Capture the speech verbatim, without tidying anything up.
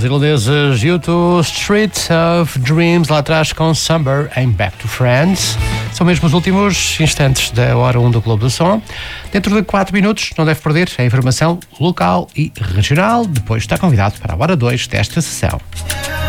Os irlandeses U dois Street of Dreams, lá atrás com Summer em Back to Friends. São mesmo os últimos instantes da hora um do Globo do Som. Dentro de quatro minutos, não deve perder a informação local e regional. Depois está convidado para a hora dois desta sessão.